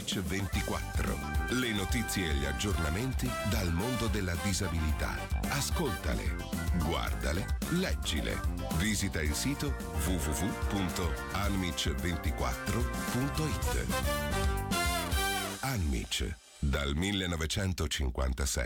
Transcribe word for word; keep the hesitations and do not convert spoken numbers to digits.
Anmic ventiquattro. Le notizie e gli aggiornamenti dal mondo della disabilità. Ascoltale, guardale, leggile. Visita il sito w w w punto anmic ventiquattro punto it. Anmic, dal millenovecentocinquantasei.